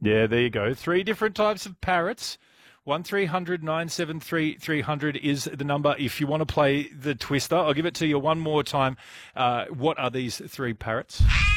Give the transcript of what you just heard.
Yeah, there you go. Three different types of parrots. 1300 973 300 is the number if you want to play the Twister. I'll give it to you one more time. What are these three parrots?